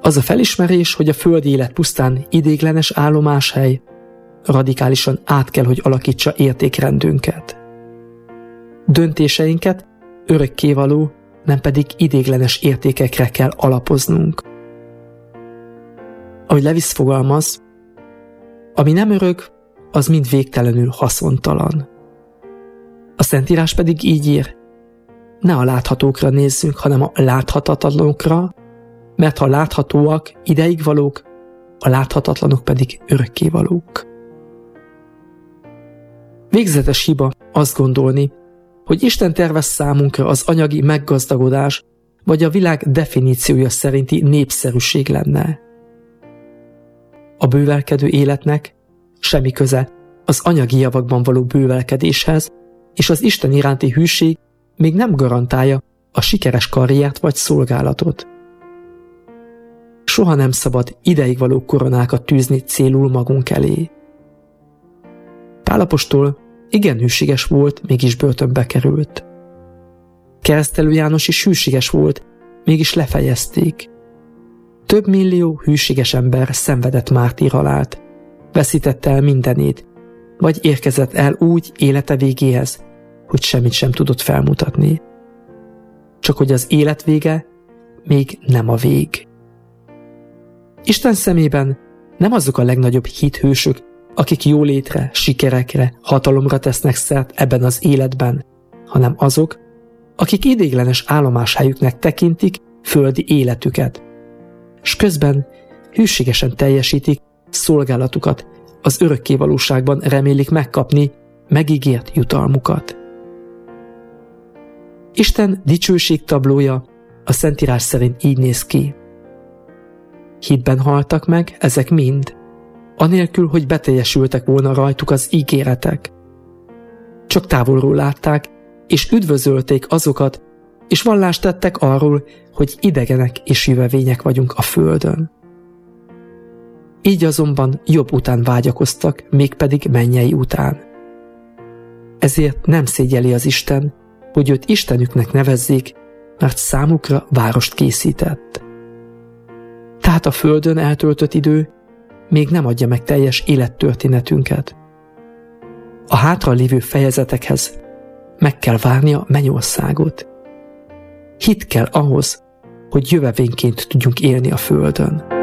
Az a felismerés, hogy a földi élet pusztán ideiglenes állomáshely, radikálisan át kell, hogy alakítsa értékrendünket. Döntéseinket örökkévaló, nem pedig ideiglenes értékekre kell alapoznunk. Ahogy Lewis fogalmaz, ami nem örök, az mind végtelenül haszontalan. A Szentírás pedig így ír, ne a láthatókra nézzünk, hanem a láthatatlanokra, mert ha láthatóak ideig valók, a láthatatlanok pedig örökkévalók. Végzetes hiba azt gondolni, hogy Isten tervez számunkra az anyagi meggazdagodás vagy a világ definíciója szerinti népszerűség lenne. A bővelkedő életnek semmi köze az anyagi javakban való bővelkedéshez, és az Isten iránti hűség még nem garantálja a sikeres karriert vagy szolgálatot. Soha nem szabad ideig való koronákat tűzni célul magunk elé. Pál apostol igen hűséges volt, mégis börtönbe került. Keresztelő János is hűséges volt, mégis lefejezték. Több millió hűséges ember szenvedett mártírhalált, veszítette el mindenét, vagy érkezett el úgy élete végéhez, hogy semmit sem tudott felmutatni. Csak hogy az élet vége még nem a vég. Isten szemében nem azok a legnagyobb hithősök, akik jólétre, sikerekre, hatalomra tesznek szert ebben az életben, hanem azok, akik ideiglenes állomáshelyüknek tekintik földi életüket, s közben hűségesen teljesítik szolgálatukat, az örökkévalóságban remélik megkapni megígért jutalmukat. Isten dicsőségtablója a Szentírás szerint így néz ki. Hitben haltak meg ezek mind, anélkül, hogy beteljesültek volna rajtuk az ígéretek. Csak távolról látták, és üdvözölték azokat, és vallást tettek arról, hogy idegenek és jövevények vagyunk a földön. Így azonban jobb után vágyakoztak, mégpedig mennyei után. Ezért nem szégyeli az Isten, hogy őt Istenüknek nevezzék, mert számukra várost készített. Tehát a földön eltöltött idő még nem adja meg teljes élettörténetünket. A hátra lévő fejezetekhez meg kell várni a mennyországot. Hit kell ahhoz, hogy jövevényként tudjunk élni a földön.